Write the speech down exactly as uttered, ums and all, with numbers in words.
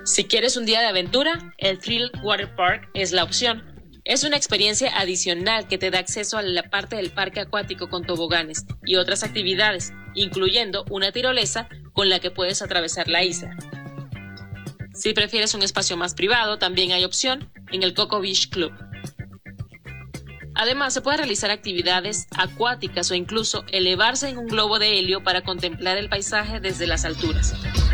Si quieres un día de aventura, el Thrill Water Park es la opción. Es una experiencia adicional que te da acceso a la parte del parque acuático con toboganes y otras actividades, incluyendo una tirolesa con la que puedes atravesar la isla. Si prefieres un espacio más privado, también hay opción en el Cocoa Beach Club. Además, se puede realizar actividades acuáticas o incluso elevarse en un globo de helio para contemplar el paisaje desde las alturas.